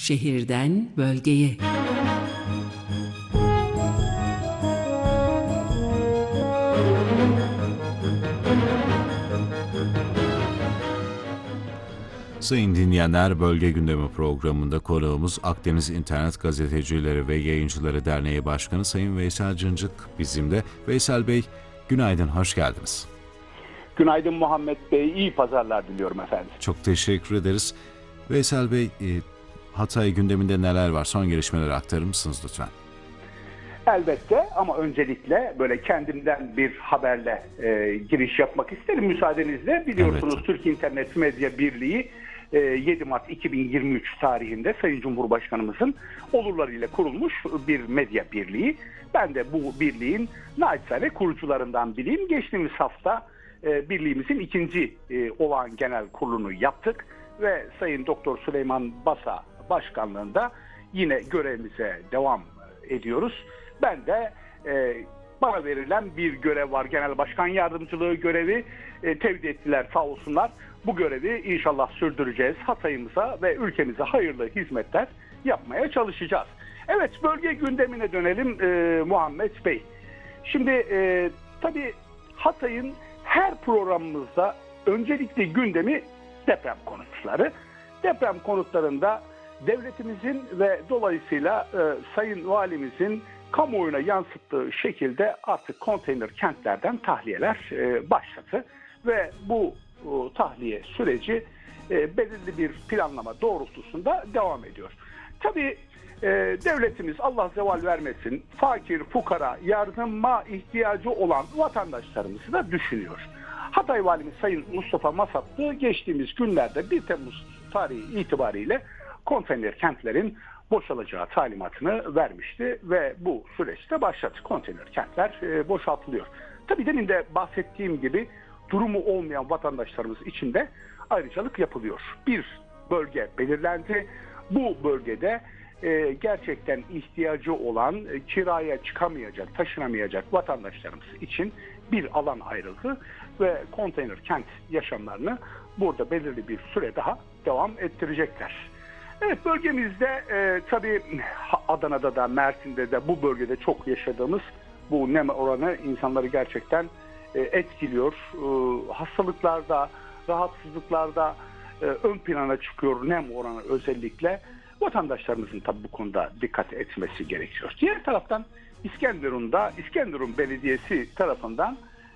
Şehirden bölgeye. Sayın dinleyenler, Bölge Gündemi programında konuğumuz Akdeniz İnternet Gazetecileri ve Yayıncıları Derneği Başkanı Sayın Veysel Cıncık bizimle. Veysel Bey, günaydın, hoş geldiniz. Günaydın Muhammed Bey, iyi pazarlar diliyorum efendim. Çok teşekkür ederiz. Veysel Bey, Hatay gündeminde neler var? Son gelişmeleri aktarır mısınız lütfen? Elbette, ama öncelikle böyle kendimden bir haberle giriş yapmak isterim müsaadenizle. Biliyorsunuz, Evet. Türk İnternet Medya Birliği 7 Mart 2023 tarihinde Sayın Cumhurbaşkanımızın olurlarıyla kurulmuş bir medya birliği. Ben de bu birliğin naçizane kurucularından biriyim. Geçtiğimiz hafta birliğimizin ikinci olağan genel kurulunu yaptık ve Sayın Doktor Süleyman Basa başkanlığında yine görevimize devam ediyoruz. Ben de bana verilen bir görev var. Genel Başkan Yardımcılığı görevi tevdi ettiler, sağ olsunlar. Bu görevi inşallah sürdüreceğiz. Hatay'ımıza ve ülkemize hayırlı hizmetler yapmaya çalışacağız. Evet, bölge gündemine dönelim Muhammed Bey. Şimdi tabii Hatay'ın her programımızda öncelikli gündemi deprem konutları. Deprem konutlarında devletimizin ve dolayısıyla Sayın Valimizin kamuoyuna yansıttığı şekilde artık konteyner kentlerden tahliyeler başladı. Ve bu tahliye süreci belirli bir planlama doğrultusunda devam ediyor. Tabii devletimiz, Allah zeval vermesin, fakir, fukara, yardıma ihtiyacı olan vatandaşlarımızı da düşünüyor. Hatay Valimiz Sayın Mustafa Masatlı geçtiğimiz günlerde 1 Temmuz tarihi itibariyle konteyner kentlerin boşalacağı talimatını vermişti ve bu süreçte başladı. Konteyner kentler boşaltılıyor. Tabii demin de bahsettiğim gibi durumu olmayan vatandaşlarımız için de ayrıcalık yapılıyor. Bir bölge belirlendi. Bu bölgede gerçekten ihtiyacı olan, kiraya çıkamayacak, taşınamayacak vatandaşlarımız için bir alan ayrıldı ve konteyner kent yaşamlarını burada belirli bir süre daha devam ettirecekler. Evet, bölgemizde tabii Adana'da da, Mersin'de de, bu bölgede çok yaşadığımız bu nem oranı insanları gerçekten etkiliyor. Hastalıklarda, rahatsızlıklarda ön plana çıkıyor nem oranı özellikle. Vatandaşlarımızın tabii bu konuda dikkat etmesi gerekiyor. Diğer taraftan İskenderun Belediyesi tarafından